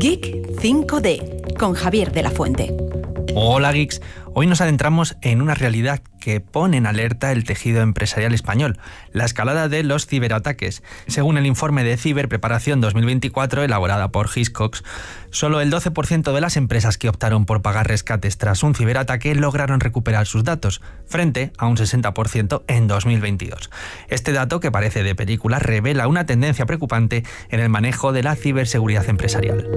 Geek 5D, con Javier de la Fuente. Hola geeks, hoy nos adentramos en una realidad que pone en alerta el tejido empresarial español, la escalada de los ciberataques. Según el informe de Ciberpreparación 2024 elaborada por Hiscox, solo el 12% de las empresas que optaron por pagar rescates tras un ciberataque lograron recuperar sus datos, frente a un 60% en 2022. Este dato, que parece de película, revela una tendencia preocupante en el manejo de la ciberseguridad empresarial.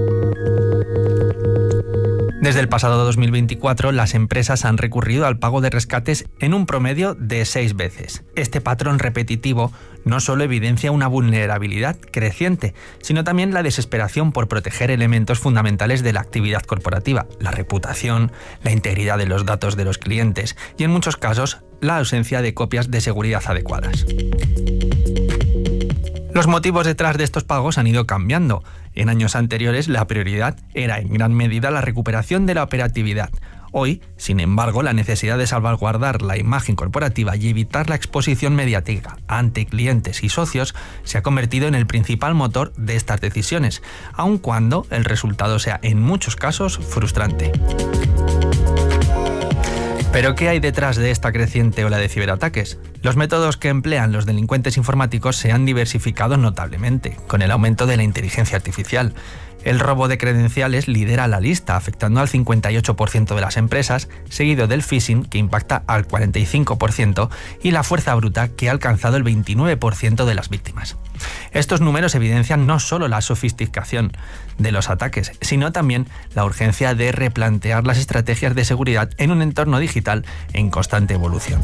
Desde el pasado 2024, las empresas han recurrido al pago de rescates en un promedio de 6 veces. Este patrón repetitivo no solo evidencia una vulnerabilidad creciente, sino también la desesperación por proteger elementos fundamentales de la actividad corporativa, la reputación, la integridad de los datos de los clientes y, en muchos casos, la ausencia de copias de seguridad adecuadas. Los motivos detrás de estos pagos han ido cambiando. En años anteriores, la prioridad era en gran medida la recuperación de la operatividad. Hoy, sin embargo, la necesidad de salvaguardar la imagen corporativa y evitar la exposición mediática ante clientes y socios se ha convertido en el principal motor de estas decisiones, aun cuando el resultado sea en muchos casos frustrante. ¿Pero qué hay detrás de esta creciente ola de ciberataques? Los métodos que emplean los delincuentes informáticos se han diversificado notablemente, con el aumento de la inteligencia artificial. El robo de credenciales lidera la lista, afectando al 58% de las empresas, seguido del phishing, que impacta al 45%, y la fuerza bruta, que ha alcanzado el 29% de las víctimas. Estos números evidencian no solo la sofisticación de los ataques, sino también la urgencia de replantear las estrategias de seguridad en un entorno digital en constante evolución.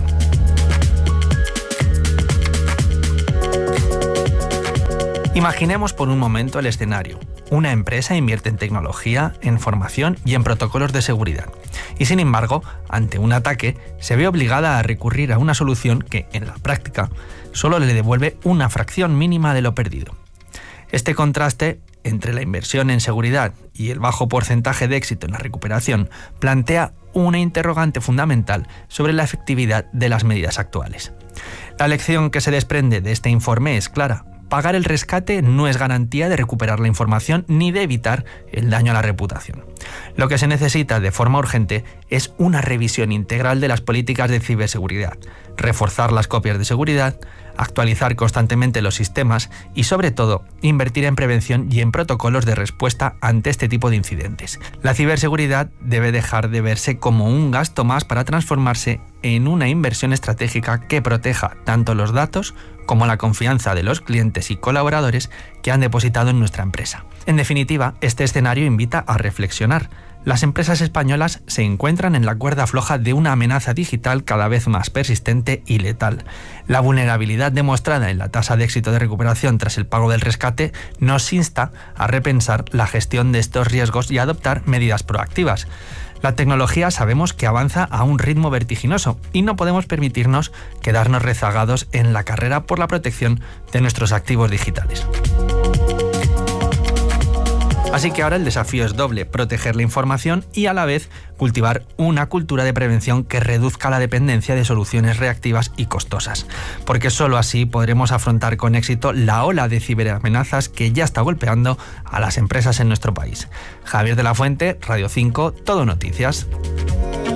Imaginemos por un momento el escenario. Una empresa invierte en tecnología, en formación y en protocolos de seguridad. Y sin embargo, ante un ataque, se ve obligada a recurrir a una solución que, en la práctica, solo le devuelve una fracción mínima de lo perdido. Este contraste entre la inversión en seguridad y el bajo porcentaje de éxito en la recuperación plantea una interrogante fundamental sobre la efectividad de las medidas actuales. La lección que se desprende de este informe es clara. Pagar el rescate no es garantía de recuperar la información ni de evitar el daño a la reputación. Lo que se necesita de forma urgente es una revisión integral de las políticas de ciberseguridad, reforzar las copias de seguridad, actualizar constantemente los sistemas y, sobre todo, invertir en prevención y en protocolos de respuesta ante este tipo de incidentes. La ciberseguridad debe dejar de verse como un gasto más para transformarse en una inversión estratégica que proteja tanto los datos como la confianza de los clientes y colaboradores que han depositado en nuestra empresa. En definitiva, este escenario invita a reflexionar. Las empresas españolas se encuentran en la cuerda floja de una amenaza digital cada vez más persistente y letal. La vulnerabilidad demostrada en la tasa de éxito de recuperación tras el pago del rescate nos insta a repensar la gestión de estos riesgos y a adoptar medidas proactivas. La tecnología sabemos que avanza a un ritmo vertiginoso y no podemos permitirnos quedarnos rezagados en la carrera por la protección de nuestros activos digitales. Así que ahora el desafío es doble: proteger la información y a la vez cultivar una cultura de prevención que reduzca la dependencia de soluciones reactivas y costosas, porque solo así podremos afrontar con éxito la ola de ciberamenazas que ya está golpeando a las empresas en nuestro país. Javier de la Fuente, Radio 5, Todo Noticias.